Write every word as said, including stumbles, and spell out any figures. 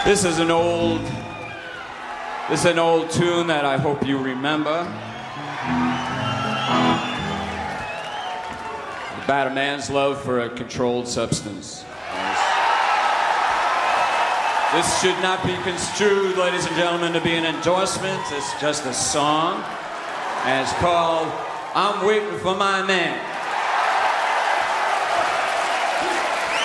This is an old, this is an old tune that I hope you remember. About a man's love for a controlled substance. This should not be construed, ladies and gentlemen, to be an endorsement. It's just a song, and it's called "I'm Waiting for My Man."